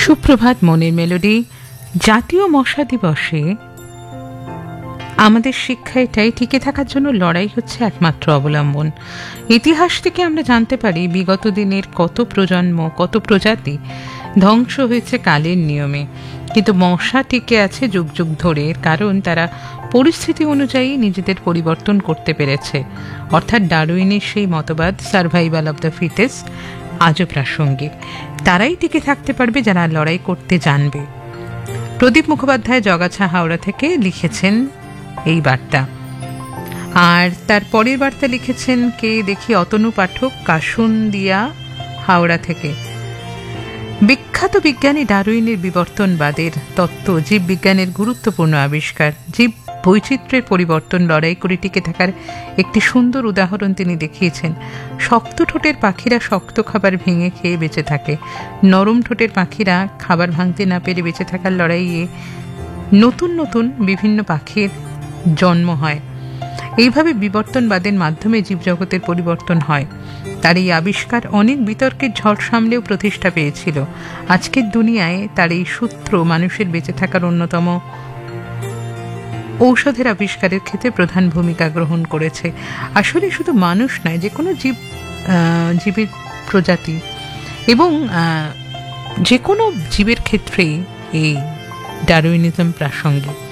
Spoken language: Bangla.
সুপ্রভাত মনের মেলোডি। জাতীয় মশা দিবসে আমাদের শিক্ষা এটাই, টিকে থাকার জন্য লড়াই হচ্ছে একমাত্র অবলম্বন। ইতিহাস থেকে আমরা জানতে পারি বিগত দিনের কত প্রজন্ম, কত প্রজাতি ধ্বংস হয়েছে কালের নিয়মে, কিন্তু মশা টিকে আছে যুগ যুগ ধরে। কারণ তারা পরিস্থিতি অনুযায়ী নিজেদের পরিবর্তন করতে পেরেছে। অর্থাৎ ডারউইনের সেই মতবাদ সার্ভাইভাল অব দ্য ফিটেস্ট আজও প্রাসঙ্গিক। তারাই টিকে থাকতে পারবে যারা লড়াই করতে জানবে। প্রদীপ মুখোপাধ্যায় জগাছা হাওড়া থেকে লিখেছেন এই বার্তা। আর তার পরের বার্তা লিখেছেন কে দেখি, অতনু পাঠক কাশুন্দিয়া হাওড়া থেকে। বিখ্যাত বিজ্ঞানী ডারউইনের বিবর্তনবাদের তত্ত্ব জীববিজ্ঞানের গুরুত্বপূর্ণ আবিষ্কার। জীব বৈচিত্র্যের পরিবর্তন লড়াই করে টিকে থাকার একটি সুন্দর উদাহরণ তিনি দেখিয়েছেন। শক্ত ঠোঁটের পাখিরা শক্ত খাবার ভেঙে খেয়ে বেঁচে থাকে, নরম ঠোঁটের পাখিরা খাবার ভাঙতে না পেরে বেঁচে থাকার লড়াইয়ে নতুন নতুন বিভিন্ন পাখির জন্ম হয়। এইভাবে বিবর্তনবাদের মাধ্যমে জীবজগতের পরিবর্তন হয়। তার এই আবিষ্কার অনেক বিতর্কের ঝড় সামলেও প্রতিষ্ঠা পেয়েছিল। আজকের দুনিয়ায় তার এই সূত্র মানুষের বেঁচে থাকার অন্যতম ঔষধের আবিষ্কারের ক্ষেত্রে প্রধান ভূমিকা গ্রহণ করেছে। আসলে শুধু মানুষ নয়, যে কোনো জীবের প্রজাতি এবং যে কোনো জীবের ক্ষেত্রেই এই ডারউইনিজম প্রাসঙ্গিক।